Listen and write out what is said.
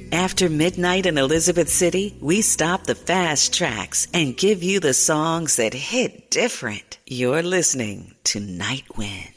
After midnight in Elizabeth City, we stop the fast tracks and give you the songs that hit different. You're listening to Night Wind.